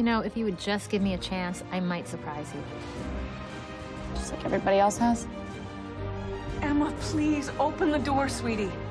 You know, if you would just give me a chance, I might surprise you. Just like everybody else has? Emma, please, open the door, sweetie.